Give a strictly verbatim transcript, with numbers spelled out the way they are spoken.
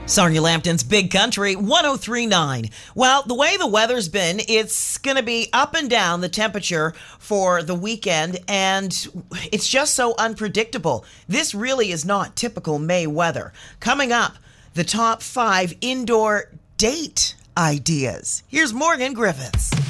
Sonia Lampton's Big Country one oh three point nine. Well, the way the weather's been, it's going to be up and down the temperature for the weekend, and it's just so unpredictable. This really is not typical May weather. Coming up, the top five indoor date ideas. Here's Morgan Griffiths.